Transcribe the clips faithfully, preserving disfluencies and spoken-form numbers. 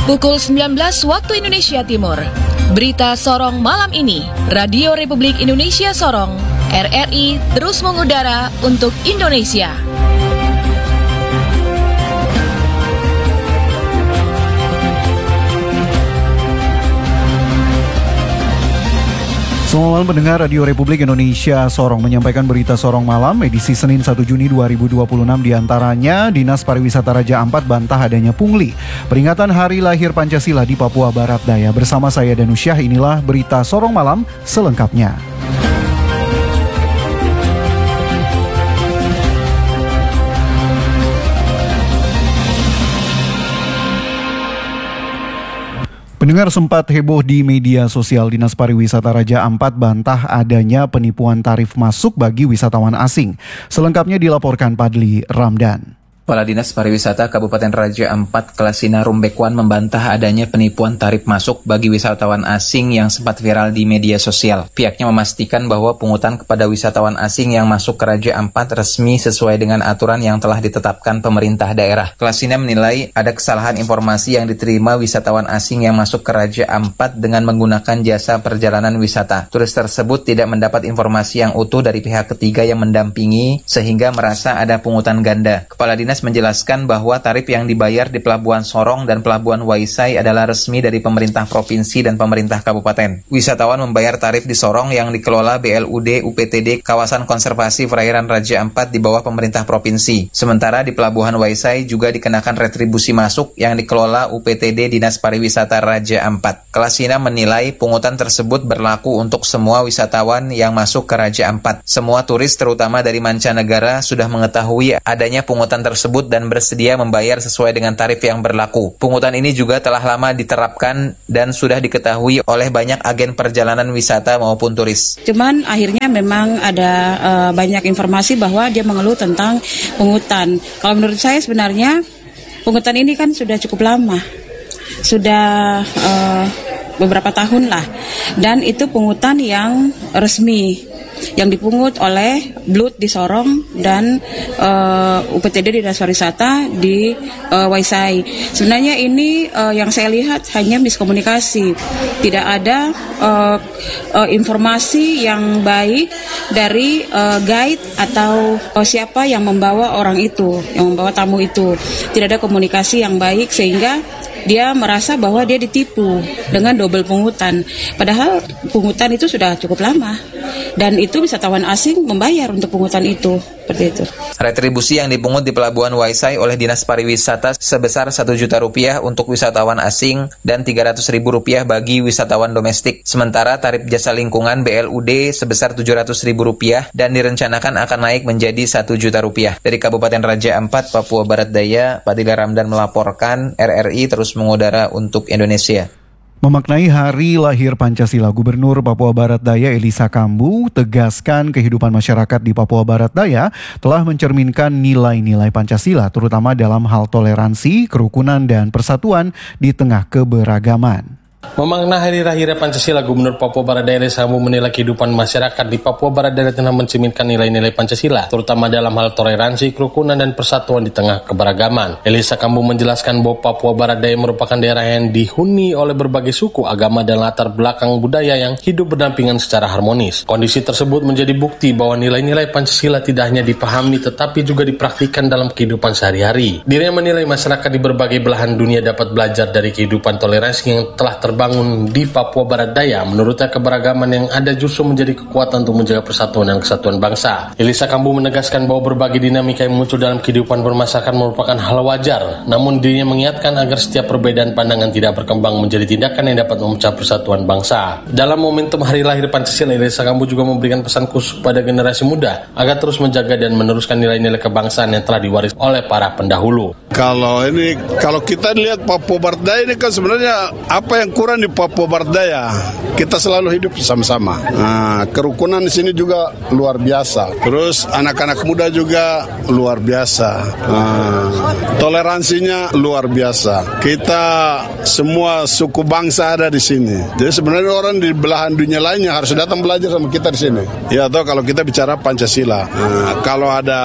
Pukul sembilan belas waktu Indonesia Timur. Berita Sorong malam ini, Radio Republik Indonesia Sorong, R R I terus mengudara untuk Indonesia. Selamat malam pendengar Radio Republik Indonesia Sorong menyampaikan berita Sorong malam edisi Senin satu Juni dua ribu dua puluh enam, diantaranya Dinas Pariwisata Raja Ampat bantah adanya pungli peringatan Hari Lahir Pancasila di Papua Barat Daya. Bersama saya Danusyah, inilah berita Sorong malam selengkapnya. Pendengar, sempat heboh di media sosial, Dinas Pariwisata Raja Ampat bantah adanya penipuan tarif masuk bagi wisatawan asing. Selengkapnya dilaporkan Padli Ramdan. Kepala Dinas Pariwisata Kabupaten Raja Ampat Klasina Rumbekwan membantah adanya penipuan tarif masuk bagi wisatawan asing yang sempat viral di media sosial. Pihaknya memastikan bahwa pungutan kepada wisatawan asing yang masuk ke Raja Ampat resmi sesuai dengan aturan yang telah ditetapkan pemerintah daerah. Klasina menilai ada kesalahan informasi yang diterima wisatawan asing yang masuk ke Raja Ampat dengan menggunakan jasa perjalanan wisata. Turis tersebut tidak mendapat informasi yang utuh dari pihak ketiga yang mendampingi sehingga merasa ada pungutan ganda. Kepala Dinas menjelaskan bahwa tarif yang dibayar di Pelabuhan Sorong dan Pelabuhan Waisai adalah resmi dari pemerintah provinsi dan pemerintah kabupaten. Wisatawan membayar tarif di Sorong yang dikelola B L U D U P T D Kawasan Konservasi Perairan Raja Ampat di bawah pemerintah provinsi. Sementara di Pelabuhan Waisai juga dikenakan retribusi masuk yang dikelola U P T D Dinas Pariwisata Raja Ampat. Klasina menilai pungutan tersebut berlaku untuk semua wisatawan yang masuk ke Raja Ampat. Semua turis terutama dari mancanegara sudah mengetahui adanya pungutan tersebut dan bersedia membayar sesuai dengan tarif yang berlaku. Pungutan ini juga telah lama diterapkan dan sudah diketahui oleh banyak agen perjalanan wisata maupun turis. Cuman akhirnya memang ada uh, banyak informasi bahwa dia mengeluh tentang pungutan. Kalau menurut saya sebenarnya pungutan ini kan sudah cukup lama. Sudah uh, beberapa tahun lah. Dan itu pungutan yang resmi, yang dipungut oleh Blut di Sorong dan uh, U P T D Dinas Pariwisata di uh, Waisai. Sebenarnya ini uh, yang saya lihat hanya miskomunikasi. Tidak ada uh, uh, informasi yang baik dari uh, guide atau uh, siapa yang membawa orang itu, yang membawa tamu itu. Tidak ada komunikasi yang baik sehingga dia merasa bahwa dia ditipu dengan double pungutan. Padahal pungutan itu sudah cukup lama dan itu wisatawan asing membayar untuk pungutan itu, seperti itu. Retribusi yang dipungut di Pelabuhan Waisai oleh Dinas Pariwisata sebesar satu juta rupiah untuk wisatawan asing dan tiga ratus ribu rupiah bagi wisatawan domestik. Sementara tarif jasa lingkungan B L U D sebesar tujuh ratus ribu rupiah dan direncanakan akan naik menjadi satu juta rupiah. Dari Kabupaten Raja Ampat, Papua Barat Daya, Padli Ramdan melaporkan. R R I terus mengudara untuk Indonesia. Memaknai Hari Lahir Pancasila, Gubernur Papua Barat Daya Elisa Kambu tegaskan kehidupan masyarakat di Papua Barat Daya telah mencerminkan nilai-nilai Pancasila, terutama dalam hal toleransi, kerukunan, dan persatuan di tengah keberagaman. Memaknai Hari Lahir Pancasila, Gubernur Papua Barat Daya Elisa Kambu menilai kehidupan masyarakat di Papua Barat Daya telah mencerminkan nilai-nilai Pancasila, terutama dalam hal toleransi, kerukunan, dan persatuan di tengah keberagaman. Elisa Kambu menjelaskan bahwa Papua Barat Daya merupakan daerah yang dihuni oleh berbagai suku, agama, dan latar belakang budaya yang hidup berdampingan secara harmonis. Kondisi tersebut menjadi bukti bahwa nilai-nilai Pancasila tidak hanya dipahami tetapi juga dipraktikkan dalam kehidupan sehari-hari. Dirinya menilai masyarakat di berbagai belahan dunia dapat belajar dari kehidupan toleransi yang telah ter terbangun di Papua Barat Daya. Menurutnya keberagaman yang ada justru menjadi kekuatan untuk menjaga persatuan dan kesatuan bangsa. Elisa Kambu menegaskan bahwa berbagai dinamika yang muncul dalam kehidupan bermasyarakat merupakan hal wajar, namun dirinya mengingatkan agar setiap perbedaan pandangan tidak berkembang menjadi tindakan yang dapat memecah persatuan bangsa. Dalam momentum Hari Lahir Pancasila, Elisa Kambu juga memberikan pesan khusus kepada generasi muda agar terus menjaga dan meneruskan nilai-nilai kebangsaan yang telah diwaris oleh para pendahulu. Kalau ini, kalau kita lihat Papua Barat Daya ini kan sebenarnya apa yang kesyukuran di Papua Barat Daya, kita selalu hidup sama-sama. Nah, kerukunan di sini juga luar biasa. Terus anak-anak muda juga luar biasa. Nah, toleransinya luar biasa. Kita semua suku bangsa ada di sini. Jadi sebenarnya orang di belahan dunia lainnya harus datang belajar sama kita di sini. Ya, atau kalau kita bicara Pancasila, nah, kalau ada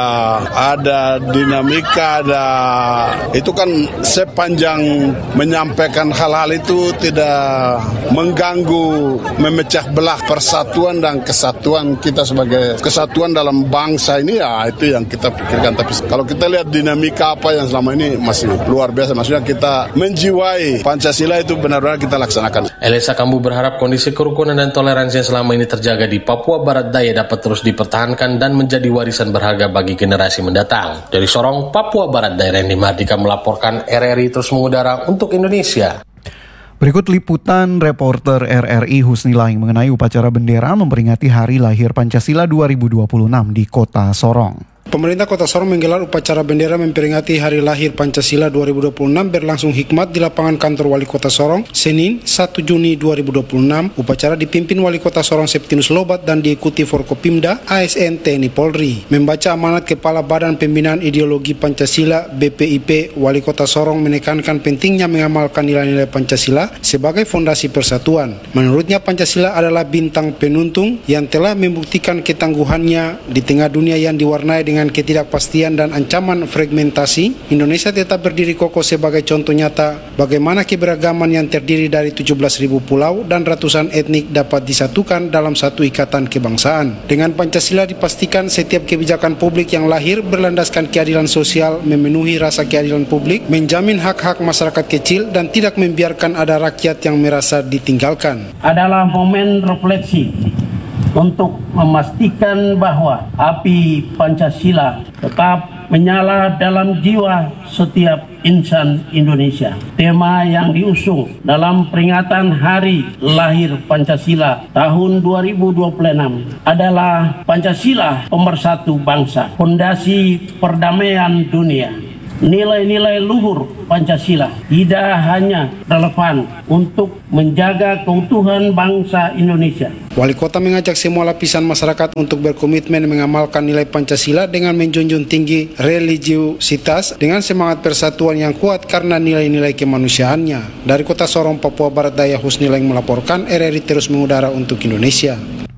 ada dinamika, ada itu kan sepanjang menyampaikan hal-hal itu tidak mengganggu, memecah belah persatuan dan kesatuan kita sebagai kesatuan dalam bangsa ini, ya itu yang kita pikirkan. Tapi kalau kita lihat dinamika apa yang selama ini masih luar biasa, maksudnya kita menjiwai Pancasila itu benar-benar kita laksanakan. Elisa Kambu berharap kondisi kerukunan dan toleransi yang selama ini terjaga di Papua Barat Daya dapat terus dipertahankan dan menjadi warisan berharga bagi generasi mendatang. Dari Sorong, Papua Barat Daya, Randy Mardika melaporkan. R R I terus mengudara untuk Indonesia. Berikut liputan reporter R R I Husni Laing mengenai upacara bendera memperingati Hari Lahir Pancasila dua ribu dua puluh enam di Kota Sorong. Pemerintah Kota Sorong menggelar upacara bendera memperingati Hari Lahir Pancasila dua ribu dua puluh enam berlangsung hikmat di lapangan kantor Wali Kota Sorong, Senin satu Juni dua ribu dua puluh enam. Upacara dipimpin Wali Kota Sorong Septinus Lobat dan diikuti Forkopimda, A S N, T N I Polri. Membaca amanat Kepala Badan Pembinaan Ideologi Pancasila B P I P, Wali Kota Sorong menekankan pentingnya mengamalkan nilai-nilai Pancasila sebagai fondasi persatuan. Menurutnya Pancasila adalah bintang penuntung yang telah membuktikan ketangguhannya di tengah dunia yang diwarnai dengan Dengan ketidakpastian dan ancaman fragmentasi. Indonesia tetap berdiri kokoh sebagai contoh nyata bagaimana keberagaman yang terdiri dari tujuh belas ribu pulau dan ratusan etnik dapat disatukan dalam satu ikatan kebangsaan. Dengan Pancasila dipastikan setiap kebijakan publik yang lahir berlandaskan keadilan sosial, memenuhi rasa keadilan publik, menjamin hak-hak masyarakat kecil dan tidak membiarkan ada rakyat yang merasa ditinggalkan. Adalah momen refleksi untuk memastikan bahwa api Pancasila tetap menyala dalam jiwa setiap insan Indonesia. Tema yang diusung dalam peringatan Hari Lahir Pancasila tahun dua ribu dua puluh enam adalah Pancasila pemersatu bangsa, fondasi perdamaian dunia. Nilai-nilai luhur Pancasila tidak hanya relevan untuk menjaga keutuhan bangsa Indonesia. Wali Kota mengajak semua lapisan masyarakat untuk berkomitmen mengamalkan nilai Pancasila dengan menjunjung tinggi religiusitas dengan semangat persatuan yang kuat karena nilai-nilai kemanusiaannya. Dari Kota Sorong, Papua Barat Daya, Husni Laing melaporkan. R R I terus mengudara untuk Indonesia.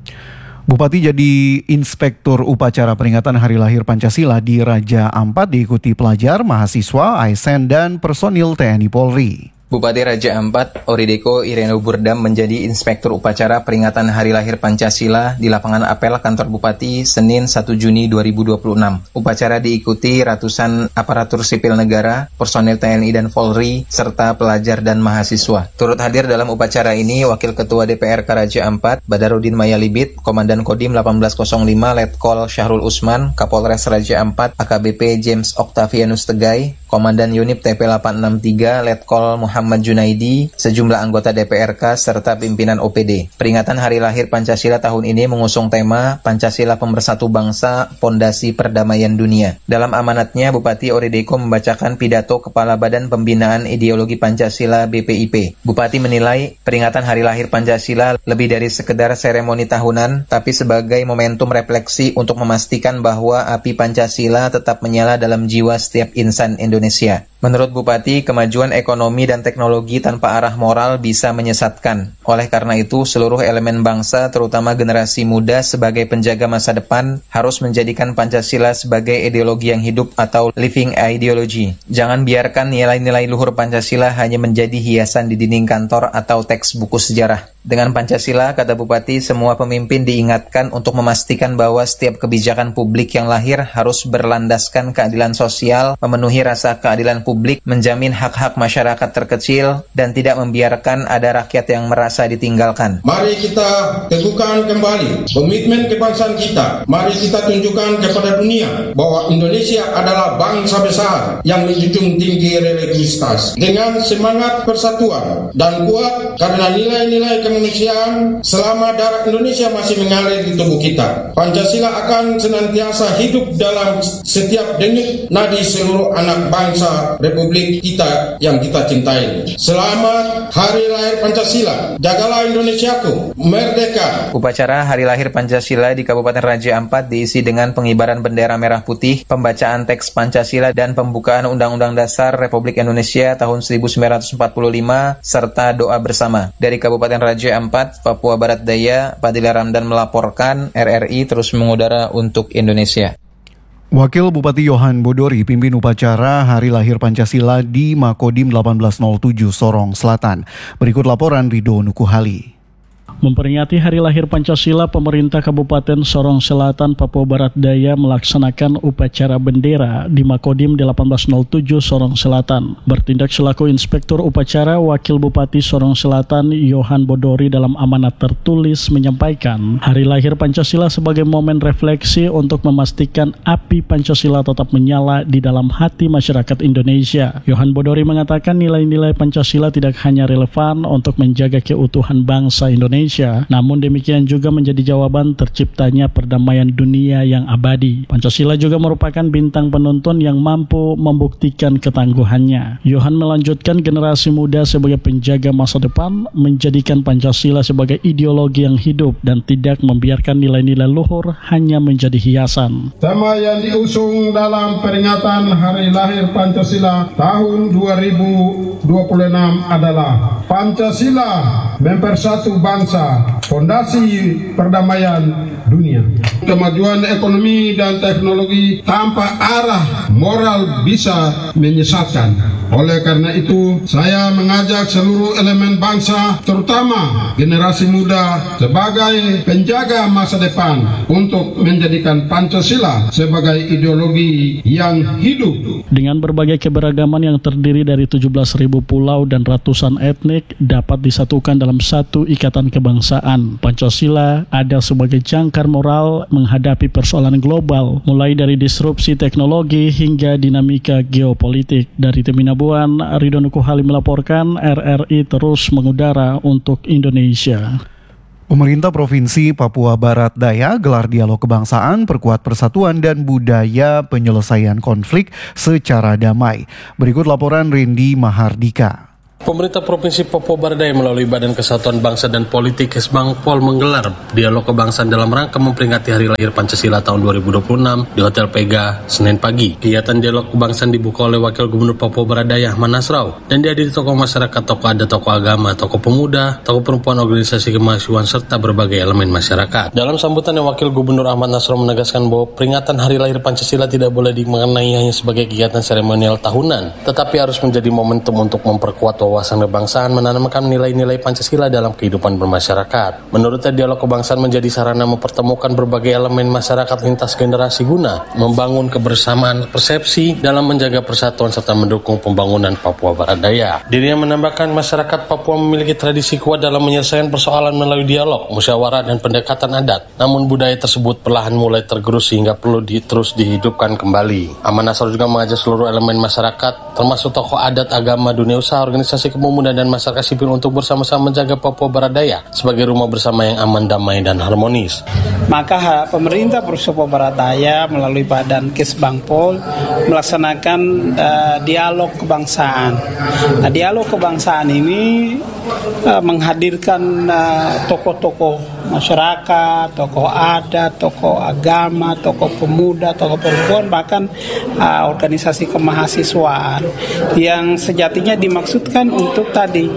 Bupati jadi inspektur upacara peringatan Hari Lahir Pancasila di Raja Ampat diikuti pelajar, mahasiswa, A S N, dan personil T N I Polri. Bupati Raja Ampat, Orideko Ireno Burdam menjadi inspektur upacara peringatan Hari Lahir Pancasila di lapangan apel kantor Bupati Senin satu Juni dua ribu dua puluh enam. Upacara diikuti ratusan aparatur sipil negara, personil T N I dan Polri, serta pelajar dan mahasiswa. Turut hadir dalam upacara ini Wakil Ketua D P R K Raja Ampat, Badarudin Mayalibit, Komandan Kodim delapan belas nol lima Letkol Syahrul Usman, Kapolres Raja Ampat, A K B P James Octavianus Tegai, Komandan Unit T P delapan enam tiga Letkol Muhammad Junaidi, sejumlah anggota D P R K, serta pimpinan O P D. Peringatan Hari Lahir Pancasila tahun ini mengusung tema Pancasila Pemersatu Bangsa, Fondasi Perdamaian Dunia. Dalam amanatnya, Bupati Orideko membacakan pidato Kepala Badan Pembinaan Ideologi Pancasila B P I P. Bupati menilai peringatan Hari Lahir Pancasila lebih dari sekedar seremoni tahunan, tapi sebagai momentum refleksi untuk memastikan bahwa api Pancasila tetap menyala dalam jiwa setiap insan Indonesia. Menurut Bupati, kemajuan ekonomi dan teknologi tanpa arah moral bisa menyesatkan. Oleh karena itu, seluruh elemen bangsa, terutama generasi muda sebagai penjaga masa depan, harus menjadikan Pancasila sebagai ideologi yang hidup atau living ideology. Jangan biarkan nilai-nilai luhur Pancasila hanya menjadi hiasan di dinding kantor atau teks buku sejarah. Dengan Pancasila, kata Bupati, semua pemimpin diingatkan untuk memastikan bahwa setiap kebijakan publik yang lahir harus berlandaskan keadilan sosial, memenuhi rasa keadilan publik, menjamin hak-hak masyarakat terkecil, dan tidak membiarkan ada rakyat yang merasa ditinggalkan. Mari kita teguhkan kembali komitmen kebangsaan kita. Mari kita tunjukkan kepada dunia bahwa Indonesia adalah bangsa besar yang menjunjung tinggi religiusitas dengan semangat persatuan dan kuat karena nilai-nilai kemanusiaan. Selama darah Indonesia masih mengalir di tubuh kita, Pancasila akan senantiasa hidup dalam setiap denyut nadi seluruh anak bangsa bangsa Republik kita yang kita cintai. Selamat Hari Lahir Pancasila. Jagalah Indonesiaku, merdeka. Upacara Hari Lahir Pancasila di Kabupaten Raja Ampat diisi dengan pengibaran bendera merah putih, pembacaan teks Pancasila dan pembukaan Undang-Undang Dasar Republik Indonesia tahun seribu sembilan ratus empat puluh lima serta doa bersama. Dari Kabupaten Raja Ampat, Papua Barat Daya, Padilla Ramdan melaporkan, R R I terus mengudara untuk Indonesia. Wakil Bupati Yohan Bodori pimpin upacara Hari Lahir Pancasila di Makodim delapan belas nol tujuh Sorong Selatan. Berikut laporan Ridho Nukuhali. Memperingati Hari Lahir Pancasila, pemerintah Kabupaten Sorong Selatan, Papua Barat Daya melaksanakan upacara bendera di Makodim delapan belas nol tujuh Sorong Selatan. Bertindak selaku Inspektur Upacara, Wakil Bupati Sorong Selatan Yohan Bodori dalam amanat tertulis menyampaikan, Hari Lahir Pancasila sebagai momen refleksi untuk memastikan api Pancasila tetap menyala di dalam hati masyarakat Indonesia. Yohan Bodori mengatakan nilai-nilai Pancasila tidak hanya relevan untuk menjaga keutuhan bangsa Indonesia, namun demikian juga menjadi jawaban terciptanya perdamaian dunia yang abadi. Pancasila juga merupakan bintang penuntun yang mampu membuktikan ketangguhannya. Yohan melanjutkan generasi muda sebagai penjaga masa depan, menjadikan Pancasila sebagai ideologi yang hidup dan tidak membiarkan nilai-nilai luhur hanya menjadi hiasan. Tema yang diusung dalam peringatan Hari Lahir Pancasila tahun dua ribu dua puluh enam adalah Pancasila mempersatu bangsa, fondasi perdamaian dunia. Kemajuan ekonomi dan teknologi tanpa arah moral bisa menyesatkan. Oleh karena itu, saya mengajak seluruh elemen bangsa, terutama generasi muda, sebagai penjaga masa depan untuk menjadikan Pancasila sebagai ideologi yang hidup. Dengan berbagai keberagaman yang terdiri dari tujuh belas ribu pulau dan ratusan etnik dapat disatukan dalam satu ikatan kebangsaan. Pancasila ada sebagai jangkar moral menghadapi persoalan global, mulai dari disrupsi teknologi hingga dinamika geopolitik. Dari Teminabuan, Ridho Nukuhali melaporkan, R R I terus mengudara untuk Indonesia. Pemerintah Provinsi Papua Barat Daya gelar dialog kebangsaan, perkuat persatuan dan budaya penyelesaian konflik secara damai. Berikut laporan Randy Mahardika. Pemerintah Provinsi Papua Barat Daya melalui Badan Kesatuan Bangsa dan Politik Kesbangpol menggelar dialog kebangsaan dalam rangka memperingati Hari Lahir Pancasila tahun dua ribu dua puluh enam di Hotel Pega, Senin pagi. Kegiatan dialog kebangsaan dibuka oleh Wakil Gubernur Papua Barat Daya, Ahmad Nasrau, dan dihadiri tokoh masyarakat, tokoh adat, tokoh agama, tokoh pemuda, tokoh perempuan, organisasi kemahasiswaan, serta berbagai elemen masyarakat. Dalam sambutannya, Wakil Gubernur Ahmad Nasrau menegaskan bahwa peringatan Hari Lahir Pancasila tidak boleh dimaknai hanya sebagai kegiatan seremonial tahunan, tetapi harus menjadi momentum untuk memperkuat wawasan kebangsaan, menanamkan nilai-nilai Pancasila dalam kehidupan bermasyarakat. Menurutnya, dialog kebangsaan menjadi sarana mempertemukan berbagai elemen masyarakat lintas generasi guna membangun kebersamaan persepsi dalam menjaga persatuan serta mendukung pembangunan Papua Barat Daya. Dirinya menambahkan masyarakat Papua memiliki tradisi kuat dalam menyelesaikan persoalan melalui dialog, musyawarah, dan pendekatan adat. Namun budaya tersebut perlahan mulai tergerus sehingga perlu di, terus dihidupkan kembali. Ahmad Nasrau juga mengajak seluruh elemen masyarakat, termasuk tokoh adat, agama, dunia usaha, organisasi pemuda, dan masyarakat sipil untuk bersama-sama menjaga Papua Barat Daya sebagai rumah bersama yang aman, damai, dan harmonis. Maka pemerintah Provinsi Papua Barat Daya melalui Badan Kesbangpol melaksanakan uh, dialog kebangsaan. Nah, dialog kebangsaan ini uh, menghadirkan uh, tokoh-tokoh masyarakat, tokoh adat, tokoh agama, tokoh pemuda, tokoh perempuan, bahkan uh, organisasi kemahasiswaan yang sejatinya dimaksudkan untuk tadi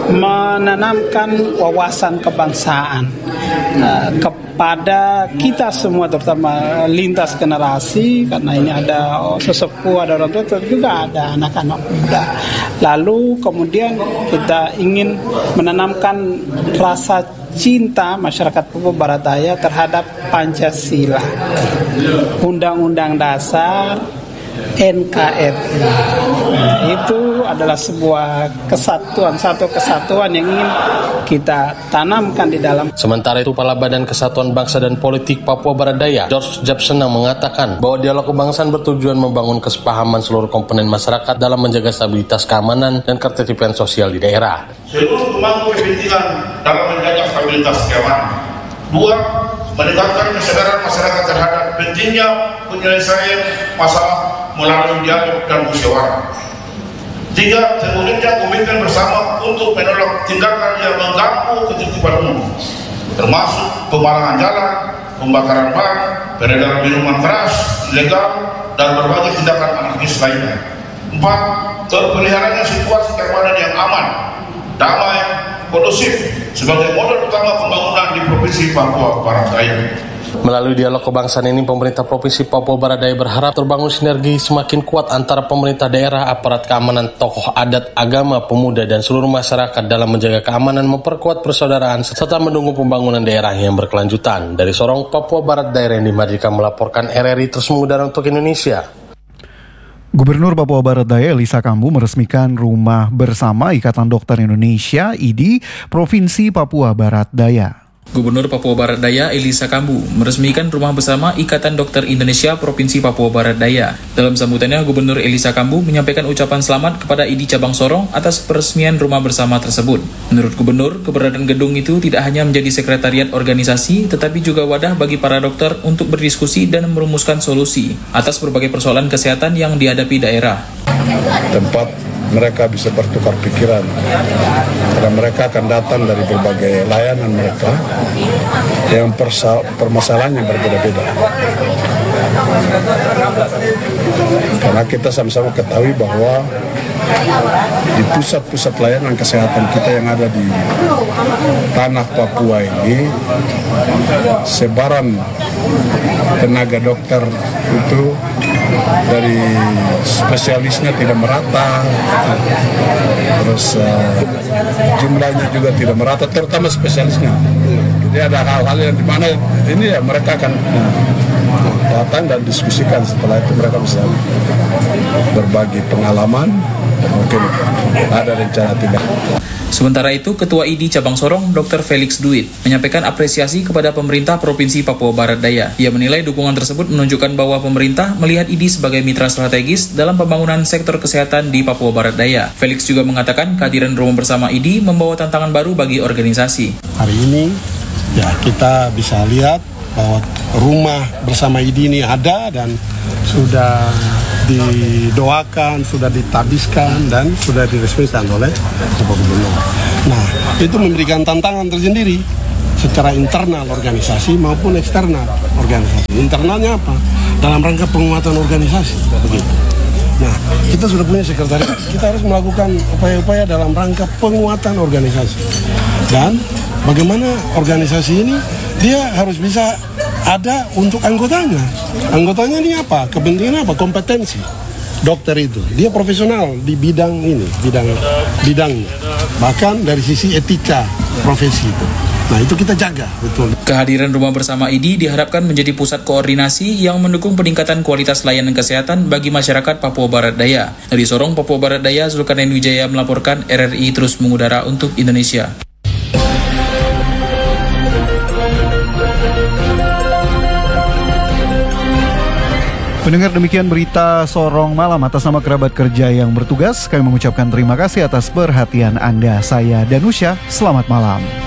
menanamkan wawasan kebangsaan uh, kepada kita semua, terutama lintas generasi, karena ini ada sesepuh, ada orang tua, juga ada anak-anak muda. Lalu kemudian kita ingin menanamkan rasa cinta masyarakat Papua Barat Daya terhadap Pancasila, Undang-Undang Dasar, N K R I. Nah, itu adalah sebuah kesatuan, satu kesatuan yang ingin kita tanamkan di dalam. Sementara itu, Kepala Badan Kesatuan Bangsa dan Politik Papua Barat Daya, George Japsena, mengatakan bahwa dialog kebangsaan bertujuan membangun kesepahaman seluruh komponen masyarakat dalam menjaga stabilitas keamanan dan ketertiban sosial di daerah. Seluruh pemangku kepentingan dalam menjaga stabilitas keamanan. Dua, meningkatkan kesadaran masyarakat terhadap pentingnya penyelesaian masalah melalui dialog dan musyawarah. Tiga, terwujudnya komitmen bersama untuk menolak tindakan yang mengganggu ketertiban umum, termasuk pemalangan jalan, pembakaran ban, peredaran minuman keras, ilegal, dan berbagai tindakan anarkis lainnya. Empat, terpeliharanya situasi keamanan yang aman, damai, kondusif sebagai modal utama pembangunan di Provinsi Papua Barat Daya. Melalui dialog kebangsaan ini, pemerintah Provinsi Papua Barat Daya berharap terbangun sinergi semakin kuat antara pemerintah daerah, aparat keamanan, tokoh adat, agama, pemuda, dan seluruh masyarakat dalam menjaga keamanan, memperkuat persaudaraan, serta mendukung pembangunan daerah yang berkelanjutan. Dari Sorong, Papua Barat Daya, Randy Madrika melaporkan R R I terus mengudara untuk Indonesia. Gubernur Papua Barat Daya Elisa Kambu meresmikan Rumah Bersama Ikatan Dokter Indonesia I D I Provinsi Papua Barat Daya. Gubernur Papua Barat Daya Elisa Kambu meresmikan Rumah Bersama Ikatan Dokter Indonesia Provinsi Papua Barat Daya. Dalam sambutannya, Gubernur Elisa Kambu menyampaikan ucapan selamat kepada I D I Cabang Sorong atas peresmian Rumah Bersama tersebut. Menurut Gubernur, keberadaan gedung itu tidak hanya menjadi sekretariat organisasi, tetapi juga wadah bagi para dokter untuk berdiskusi dan merumuskan solusi atas berbagai persoalan kesehatan yang dihadapi daerah. Tempat mereka bisa bertukar pikiran karena mereka akan datang dari berbagai layanan mereka yang persa- permasalahannya berbeda-beda. Karena kita sama-sama ketahui bahwa di pusat-pusat layanan kesehatan kita yang ada di tanah Papua ini, sebaran tenaga dokter itu dari spesialisnya tidak merata, terus uh, jumlahnya juga tidak merata, terutama spesialisnya. Jadi ada hal-hal yang dimana ini ya mereka akan datang dan diskusikan, setelah itu mereka bisa berbagi pengalaman dan mungkin ada rencana tindak. Sementara itu, Ketua I D I Cabang Sorong, Dokter Felix Duit, menyampaikan apresiasi kepada pemerintah Provinsi Papua Barat Daya. Ia menilai dukungan tersebut menunjukkan bahwa pemerintah melihat I D I sebagai mitra strategis dalam pembangunan sektor kesehatan di Papua Barat Daya. Felix juga mengatakan kehadiran Rumah Bersama I D I membawa tantangan baru bagi organisasi. Hari ini, ya kita bisa lihat bahwa Rumah Bersama I D I ini ada dan sudah didoakan, sudah ditabiskan, dan sudah diresmikan oleh Bapak Gubernur. Nah, itu memberikan tantangan tersendiri secara internal organisasi maupun eksternal organisasi. Internalnya apa? Dalam rangka penguatan organisasi, begitu. Nah, kita sudah punya sekretariat. Kita harus melakukan upaya-upaya dalam rangka penguatan organisasi. Dan bagaimana organisasi ini dia harus bisa ada untuk anggotanya. Anggotanya ini apa? Kepentingan apa? Kompetensi. Dokter itu, dia profesional di bidang ini, bidang bidangnya. Bahkan dari sisi etika profesi itu. Nah, itu kita jaga, betul. Kehadiran Rumah Bersama I D I diharapkan menjadi pusat koordinasi yang mendukung peningkatan kualitas layanan kesehatan bagi masyarakat Papua Barat Daya. Dari Sorong, Papua Barat Daya, Zulkarnain Wijaya melaporkan. R R I terus mengudara untuk Indonesia. Pendengar, demikian berita Sorong Malam. Atas nama kerabat kerja yang bertugas, kami mengucapkan terima kasih atas perhatian Anda. Saya Danusya, selamat malam.